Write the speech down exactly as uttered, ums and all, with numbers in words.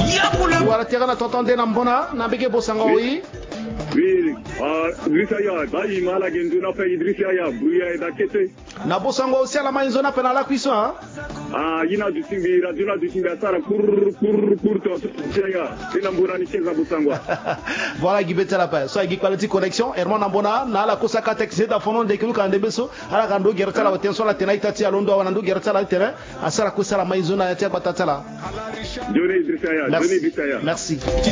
Voilà, Terana, t'entendez Nambona, Nambeke Bosanga, oui. Oui, Idrissa Ya, Bayi Malagenduna fait Idrissa Ya, Bouya et Dakete. Nabosanga aussi à la main, zone appelle à la cuisson, hein. Ah, Yina du Simbi, Raduna du Simbi, Sara, pour, pour, pour, pour, Tiaya, et Nambona Nichel Nabosangwa. Voilà, Gibete la paix. So, Guy Quality Connection, Herman Nambona, Nala Kosaka Texé, da Fonon de Kiluka Ndebeso, Alagando Gertala, Tenso, la Tenaitati, Alondo, Anando Gertala, terrain, à Sara Kosa, la maison, à Tia Patatala. Johnny Idrissa Ya, Johnny Idrissa Ya. Merci.